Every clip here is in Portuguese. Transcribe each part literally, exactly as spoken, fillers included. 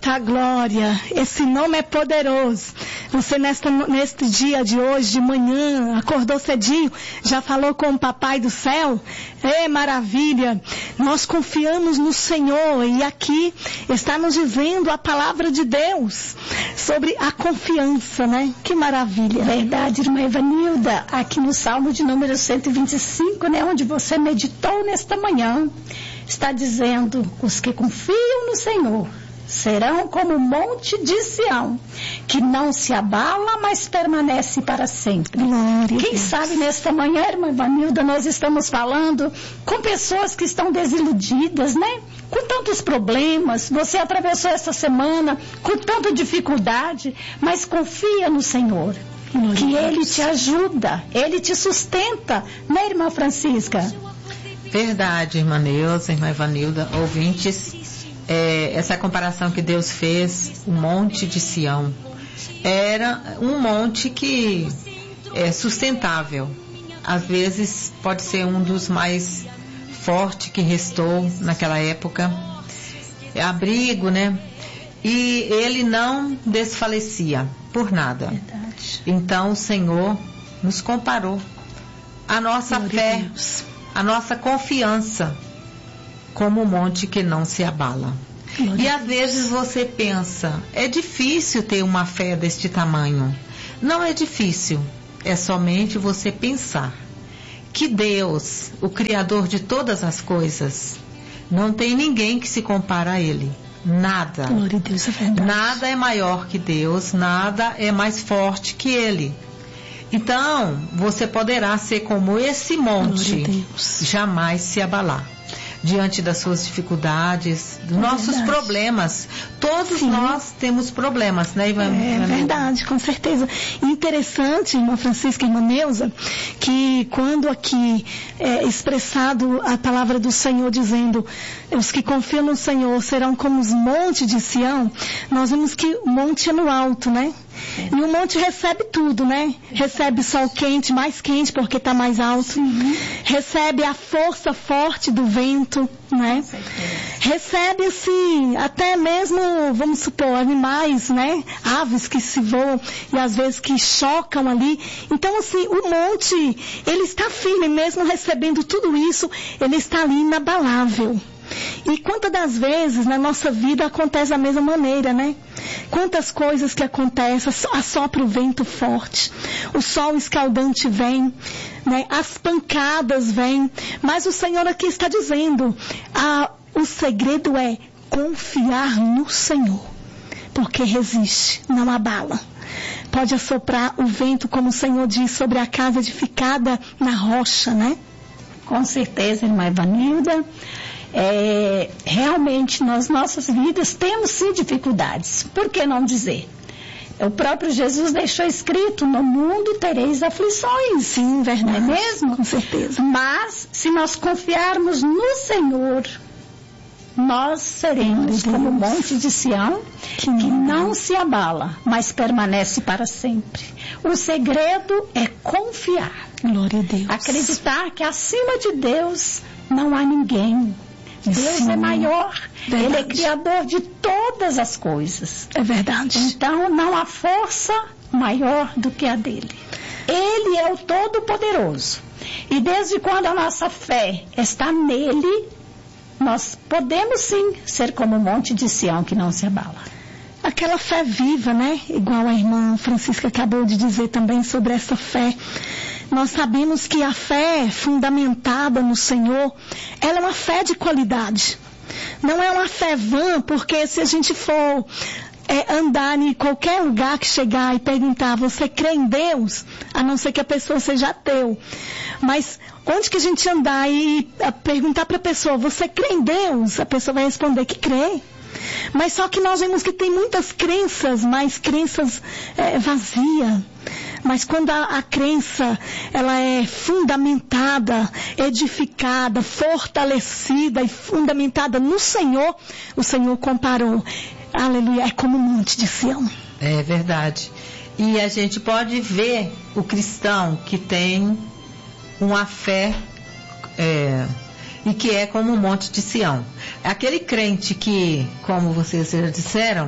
Eita glória, esse nome é poderoso. Você nesta, neste dia de hoje, de manhã, acordou cedinho, já falou com o Papai do Céu? É maravilha, nós confiamos no Senhor e aqui está nos dizendo a palavra de Deus sobre a confiança, né? Que maravilha. Verdade, irmã Evanilda, aqui no Salmo de número cento e vinte e cinco, né, onde você meditou nesta manhã, está dizendo: os que confiam no Senhor serão como o monte de Sião, que não se abala, mas permanece para sempre. Glória. Quem sabe nesta manhã, irmã Ivanilda, nós estamos falando com pessoas que estão desiludidas, né? Com tantos problemas, você atravessou essa semana com tanta dificuldade, mas confia no Senhor, Glória, que Ele te ajuda, Ele te sustenta, né, irmã Francisca? Verdade, irmã Neuza, irmã Ivanilda, ouvintes. É, essa comparação que Deus fez, o monte de Sião, era um monte que é sustentável. Às vezes pode ser um dos mais fortes que restou naquela época. É abrigo, né? E ele não desfalecia por nada. Verdade. Então o Senhor nos comparou a nossa Glória fé, a Deus, a nossa confiança, como um monte que não se abala. Glória E a às vezes você pensa, é difícil ter uma fé deste tamanho. Não é difícil, é somente você pensar que Deus, o Criador de todas as coisas, não tem ninguém que se compara a Ele. Nada. Glória a Deus, é verdade. Nada é maior que Deus, nada é mais forte que Ele. Então, você poderá ser como esse monte, Glória a Deus, jamais se abalar diante das suas dificuldades, dos É nossos verdade. problemas. Todos Sim. nós temos problemas, né, Ivan? É verdade, com certeza. E interessante, irmã Francisca e irmã Neuza, que quando aqui é expressado a palavra do Senhor dizendo: os que confiam no Senhor serão como os montes de Sião, nós vemos que o monte é no alto, né? E o monte recebe tudo, né? Recebe sol quente, mais quente porque está mais alto. Uhum. Recebe a força forte do vento, né? Recebe, assim, até mesmo, vamos supor, animais, né? Aves que se voam e às vezes que chocam ali. Então, assim, o monte, ele está firme, mesmo recebendo tudo isso, ele está ali inabalável. E quantas das vezes na nossa vida acontece da mesma maneira, né? Quantas coisas que acontecem, assopra o vento forte, o sol escaldante vem, né? As pancadas vêm, mas o Senhor aqui está dizendo, ah, o segredo é confiar no Senhor, porque resiste, não abala. Pode assoprar o vento, como o Senhor diz, sobre a casa edificada na rocha, né? Com certeza, irmã Ivanilda. É, realmente nas nossas vidas temos sim dificuldades, por que não dizer? O próprio Jesus deixou escrito: no mundo tereis aflições. Sim, verdade. Não é mesmo? Com certeza. Mas se nós confiarmos no Senhor, nós seremos como o monte de Sião, que não se abala, mas permanece para sempre. O segredo é confiar. Glória a Deus. Acreditar que acima de Deus não há ninguém. Deus Sim, é maior, verdade. Ele é criador de todas as coisas. É verdade. Então não há força maior do que a dele. Ele é o Todo-Poderoso. E desde quando a nossa fé está nele, nós podemos sim ser como o monte de Sião que não se abala. Aquela fé viva, né? Igual a irmã Francisca acabou de dizer também sobre essa fé. Nós sabemos que a fé fundamentada no Senhor, ela é uma fé de qualidade. Não é uma fé vã, porque se a gente for é, andar em qualquer lugar que chegar e perguntar: você crê em Deus? A não ser que a pessoa seja ateu. Mas onde que a gente andar e perguntar para a pessoa: você crê em Deus? A pessoa vai responder que crê. Mas só que nós vemos que tem muitas crenças, mas crenças é, vazias. Mas quando a, a crença, ela é fundamentada, edificada, fortalecida e fundamentada no Senhor, o Senhor comparou, aleluia, é como um monte de Sião. É verdade. E a gente pode ver o cristão que tem uma fé é, e que é como um monte de Sião. Aquele crente que, como vocês já disseram,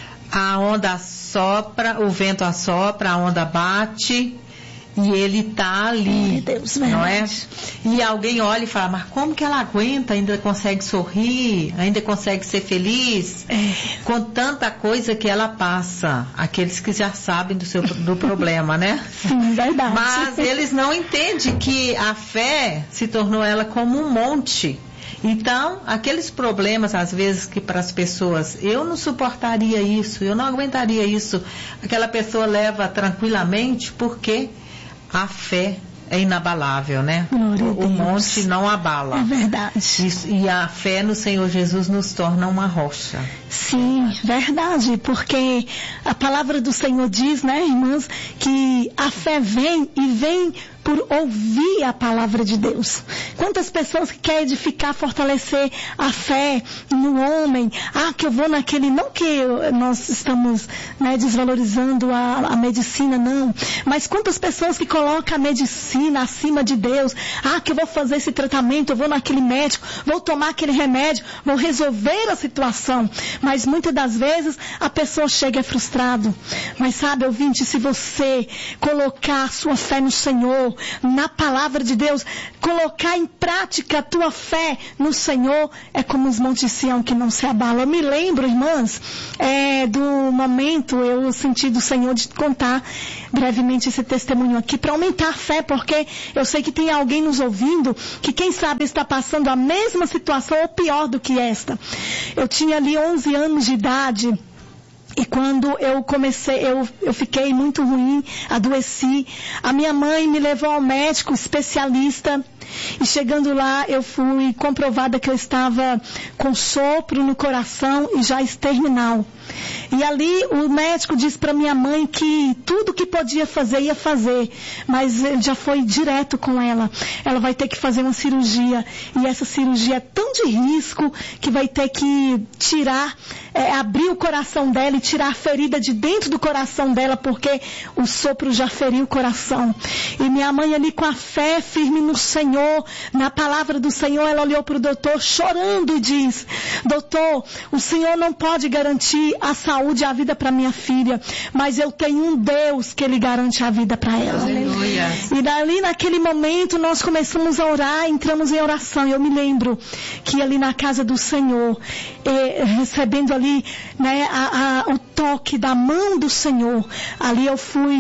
a onda assopra, o vento assopra, a onda bate e ele está ali, Deus, não é? E alguém olha e fala, mas como que ela aguenta, ainda consegue sorrir, ainda consegue ser feliz, é. com tanta coisa que ela passa, aqueles que já sabem do, seu, do problema, né? Sim, verdade. Mas eles não entendem que a fé se tornou ela como um monte. Então, aqueles problemas, às vezes, que para as pessoas, eu não suportaria isso, eu não aguentaria isso, aquela pessoa leva tranquilamente, porque a fé é inabalável, né? O monte não abala. É verdade. Isso, e a fé no Senhor Jesus nos torna uma rocha. Sim, verdade, porque a palavra do Senhor diz, né, irmãs, que a fé vem e vem por ouvir a palavra de Deus. Quantas pessoas que querem edificar, fortalecer a fé no homem, ah, que eu vou naquele, não que nós estamos, né, desvalorizando a, a medicina, não, mas quantas pessoas que colocam a medicina acima de Deus, ah, que eu vou fazer esse tratamento, eu vou naquele médico, vou tomar aquele remédio, vou resolver a situação, mas muitas das vezes a pessoa chega frustrado. Mas sabe, ouvinte, se você colocar a sua fé no Senhor, na palavra de Deus, colocar em prática a tua fé no Senhor, é como os montes de Sião que não se abalam. Eu me lembro, irmãs, é, do momento, eu senti do Senhor de contar brevemente esse testemunho aqui, para aumentar a fé, porque eu sei que tem alguém nos ouvindo, que quem sabe está passando a mesma situação ou pior do que esta. Eu tinha ali onze anos de idade, e quando eu comecei, eu, eu fiquei muito ruim, adoeci. A minha mãe me levou ao médico especialista. E chegando lá, eu fui comprovada que eu estava com sopro no coração e já exterminal. E ali o médico disse para minha mãe que tudo que podia fazer, ia fazer. Mas ele já foi direto com ela. Ela vai ter que fazer uma cirurgia. E essa cirurgia é tão de risco que vai ter que tirar, é, abrir o coração dela e tirar a ferida de dentro do coração dela, porque o sopro já feriu o coração. E minha mãe ali com a fé firme no Senhor, na palavra do Senhor, ela olhou para o doutor chorando e diz: doutor, o Senhor não pode garantir a saúde e a vida para minha filha, mas eu tenho um Deus que Ele garante a vida para ela. Aleluia. E dali naquele momento nós começamos a orar, entramos em oração. Eu me lembro que ali na casa do Senhor, eh, recebendo ali, né, a, a, o toque da mão do Senhor, ali eu fui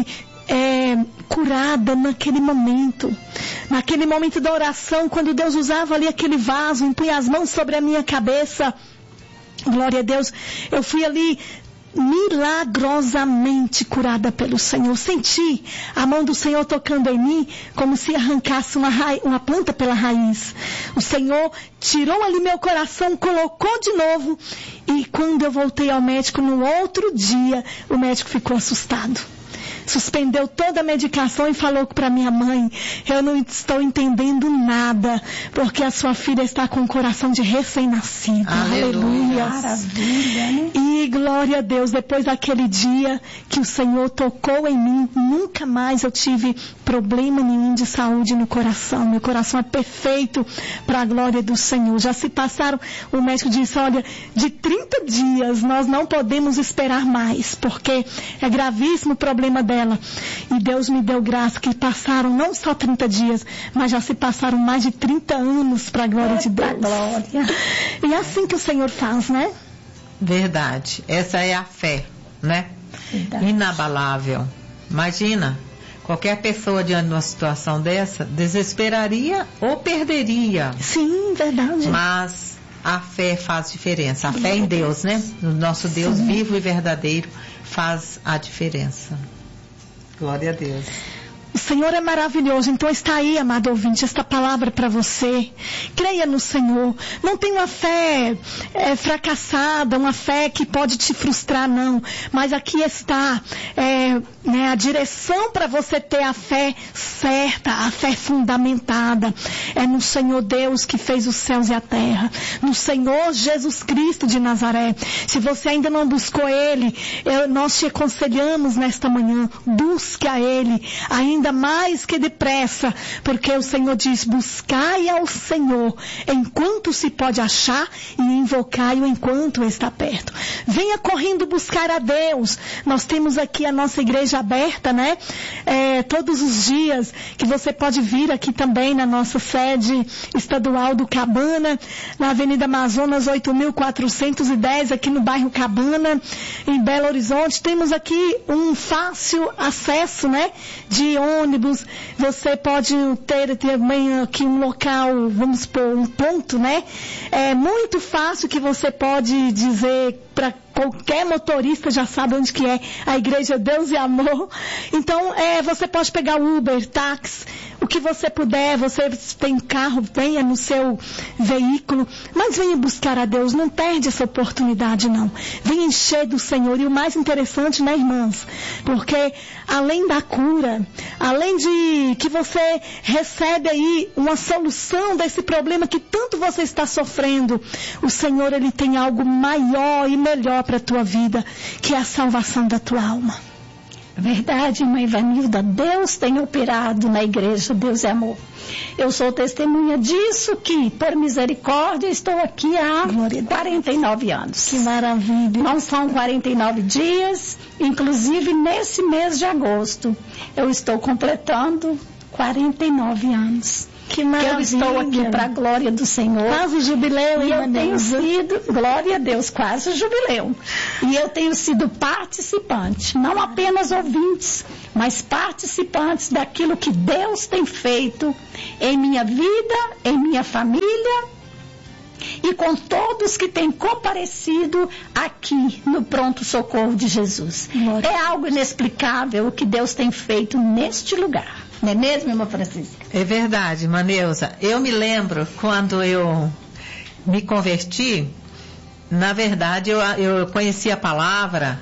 É, curada naquele momento, naquele momento da oração, quando Deus usava ali aquele vaso, impunha as mãos sobre a minha cabeça, glória a Deus, eu fui ali milagrosamente curada pelo Senhor. Senti a mão do Senhor tocando em mim, como se arrancasse uma, ra... uma planta pela raiz. O Senhor tirou ali meu coração, colocou de novo, e quando eu voltei ao médico no outro dia, o médico ficou assustado. Suspendeu toda a medicação e falou para minha mãe: eu não estou entendendo nada, porque a sua filha está com o coração de recém-nascido. Aleluia. Maravilha, né? E glória a Deus, depois daquele dia que o Senhor tocou em mim, nunca mais eu tive problema nenhum de saúde no coração. Meu coração é perfeito para a glória do Senhor. Já se passaram, o médico disse: olha, de trinta dias nós não podemos esperar mais, porque é gravíssimo o problema dela. E Deus me deu graça que passaram não só trinta dias, mas já se passaram mais de trinta anos para a glória de Deus. Glória. E é assim que o Senhor faz, né? Verdade. Essa é a fé, né? Verdade. Inabalável. Imagina, qualquer pessoa diante de uma situação dessa desesperaria ou perderia. Sim, verdade. Mas a fé faz diferença. A fé em Deus, né? No nosso Deus Sim. vivo e verdadeiro faz a diferença. Glória a Deus. O Senhor é maravilhoso. Então está aí, amado ouvinte, esta palavra para você. Creia no Senhor. Não tenha uma fé é, fracassada, uma fé que pode te frustrar, não. Mas aqui está é, né, a direção para você ter a fé certa, a fé fundamentada. É no Senhor Deus que fez os céus e a terra. No Senhor Jesus Cristo de Nazaré. Se você ainda não buscou Ele, eu, nós te aconselhamos nesta manhã, busque a Ele. Ainda ainda mais que depressa, porque o Senhor diz, buscai ao Senhor enquanto se pode achar e invocai-o enquanto está perto. Venha correndo buscar a Deus. Nós temos aqui a nossa igreja aberta, né? É, todos os dias que você pode vir aqui também na nossa sede estadual do Cabana, na Avenida Amazonas oito mil quatrocentos e dez, aqui no bairro Cabana, em Belo Horizonte. Temos aqui um fácil acesso, né? De ônibus. Você pode ter também aqui um local, vamos supor, um ponto, né? É muito fácil que você pode dizer para qualquer motorista, já sabe onde que é a Igreja Deus e Amor. Então, é, você pode pegar Uber, táxi, o que você puder. Você tem carro, venha no seu veículo, mas venha buscar a Deus. Não perde essa oportunidade, não. Venha encher do Senhor. E o mais interessante, né, irmãs? Porque além da cura, além de que você recebe aí uma solução desse problema que tanto você está sofrendo, o Senhor, Ele tem algo maior e melhor para a tua vida, que é a salvação da tua alma. Verdade, irmã Ivanilda, Deus tem operado na igreja Deus é Amor. Eu sou testemunha disso, que por misericórdia estou aqui há quarenta e nove anos. Que maravilha. Não são quarenta e nove dias, inclusive nesse mês de agosto eu estou completando quarenta e nove anos. Que maravilha. Eu estou aqui para a glória do Senhor. Quase o jubileu, e eu tenho Deus. sido, glória a Deus, quase o jubileu. E eu tenho sido participante, não apenas ouvintes, mas participantes daquilo que Deus tem feito em minha vida, em minha família e com todos que têm comparecido aqui no Pronto Socorro de Jesus. Glória. É algo inexplicável o que Deus tem feito neste lugar. Não é mesmo, irmã Francisca? É verdade, irmã Neuza. Eu me lembro quando eu me converti, na verdade eu, eu conheci a palavra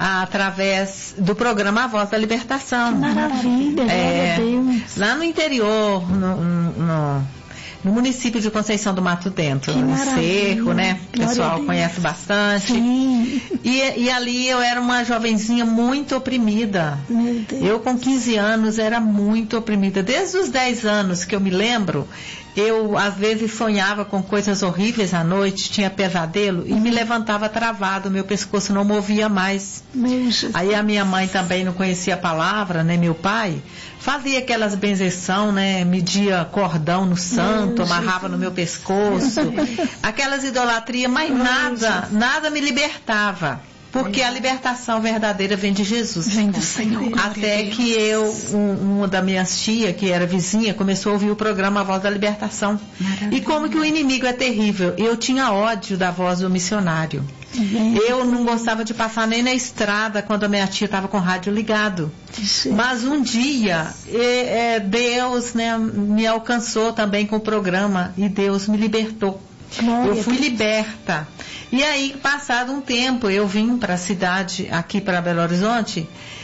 através do programa A Voz da Libertação. Que maravilha, é, glória a Deus. Lá no interior, no, no, no município de Conceição do Mato Dentro, no Cerro, né? O pessoal conhece bastante. Sim. E, e ali eu era uma jovenzinha muito oprimida. Meu Deus. Eu com quinze anos era muito oprimida. Desde os dez anos que eu me lembro, eu às vezes sonhava com coisas horríveis à noite, tinha pesadelo e me levantava travado, meu pescoço não movia mais. Meu Jesus. Aí a minha mãe também não conhecia a palavra, né? Meu pai fazia aquelas benzeção, né? Media cordão no santo, amarrava no meu pescoço, aquelas idolatrias, mas nada, nada me libertava. Porque a libertação verdadeira vem de Jesus. Vem do Senhor. Até que eu, um, uma das minhas tias, que era vizinha, começou a ouvir o programa A Voz da Libertação. Maravilha. E como que o inimigo é terrível. Eu tinha ódio da voz do missionário. Uhum. Eu não gostava de passar nem na estrada quando a minha tia estava com o rádio ligado. Sim. Mas um dia, é, é, Deus, né, me alcançou também com o programa e Deus me libertou. Glória. Eu fui liberta. E aí, passado um tempo, eu vim para a cidade, aqui para Belo Horizonte,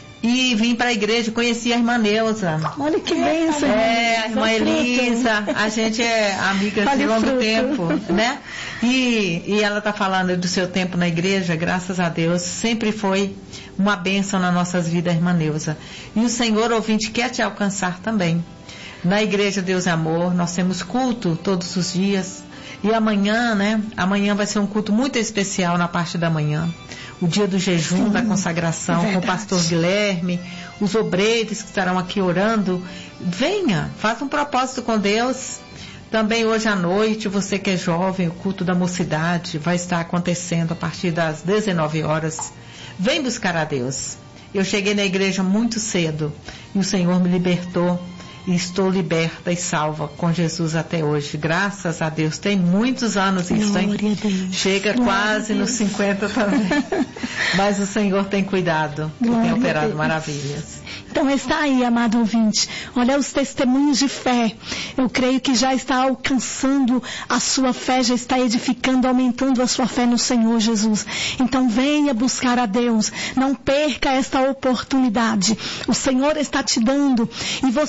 e vim para a igreja, conheci a irmã Neuza. Olha que bênção. É, a irmã Elisa, a gente é amiga de longo fruto. tempo, né? E, e ela está falando do seu tempo na igreja, graças a Deus, sempre foi uma bênção nas nossas vidas, irmã Neuza. E o Senhor, ouvinte, quer te alcançar também. Na igreja Deus é Amor, nós temos culto todos os dias. E amanhã, né? Amanhã vai ser um culto muito especial na parte da manhã. O dia do jejum, Sim, da consagração, é com o pastor Guilherme, os obreiros que estarão aqui orando. Venha, faça um propósito com Deus. Também hoje à noite, você que é jovem, o culto da mocidade vai estar acontecendo a partir das dezenove horas. Vem buscar a Deus. Eu cheguei na igreja muito cedo e o Senhor me libertou. E estou liberta e salva com Jesus até hoje. Graças a Deus. Tem muitos anos isso, hein? Chega Glória quase nos cinquenta também. Mas o Senhor tem cuidado. Glória tem operado maravilhas. Então está aí, amado ouvinte. Olha os testemunhos de fé. Eu creio que já está alcançando a sua fé, já está edificando, aumentando a sua fé no Senhor Jesus. Então venha buscar a Deus. Não perca esta oportunidade. O Senhor está te dando. E você que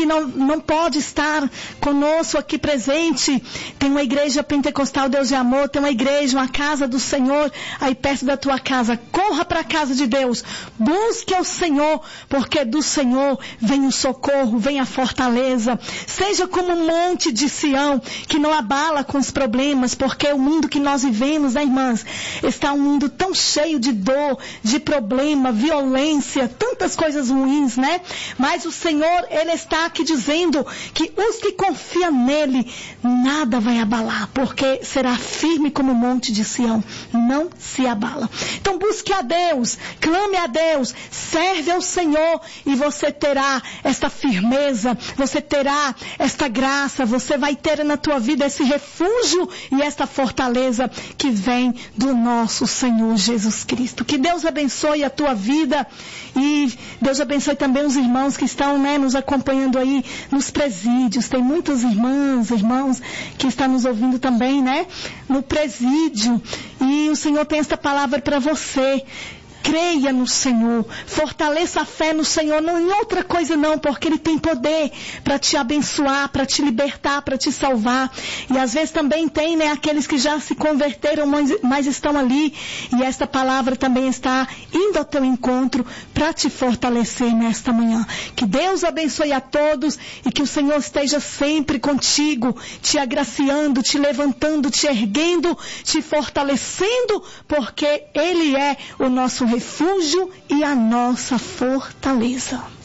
não, não pode estar conosco aqui presente, tem uma igreja pentecostal Deus de Amor, tem uma igreja, uma casa do Senhor aí perto da tua casa. Corra para a casa de Deus, busque ao Senhor, porque do Senhor vem o socorro, vem a fortaleza. Seja como um monte de Sião, que não abala com os problemas, porque o mundo que nós vivemos, né, irmãs, está um mundo tão cheio de dor, de problema, violência, tantas coisas ruins, né? Mas o Senhor, Ele está aqui dizendo que os que confiam nele, nada vai abalar, porque será firme como o monte de Sião, não se abala. Então busque a Deus, clame a Deus, serve ao Senhor e você terá esta firmeza, você terá esta graça, você vai ter na tua vida esse refúgio e esta fortaleza que vem do nosso Senhor Jesus Cristo. Que Deus abençoe a tua vida e Deus abençoe também os irmãos que estão, né, nos acompanhando aí nos presídios. Tem muitas irmãs, irmãos que estão nos ouvindo também, né, no presídio. E o Senhor tem esta palavra para você. Creia no Senhor, fortaleça a fé no Senhor, não em outra coisa não, porque Ele tem poder para te abençoar, para te libertar, para te salvar. E às vezes também tem, né, aqueles que já se converteram, mas, mas estão ali, e esta palavra também está indo ao teu encontro para te fortalecer nesta manhã. Que Deus abençoe a todos e que o Senhor esteja sempre contigo, te agraciando, te levantando, te erguendo, te fortalecendo, porque Ele é o nosso refúgio e a nossa fortaleza.